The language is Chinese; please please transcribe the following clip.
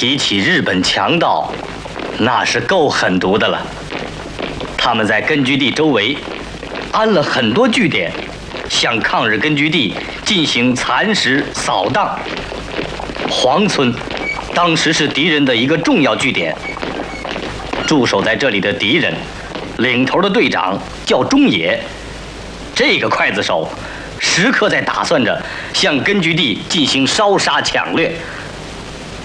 提起日本强盗，那是够狠毒的了。他们在根据地周围安了很多据点，向抗日根据地进行蚕食扫荡。黄村当时是敌人的一个重要据点，驻守在这里的敌人，领头的队长叫中野。这个刽子手时刻在打算着向根据地进行烧杀抢掠，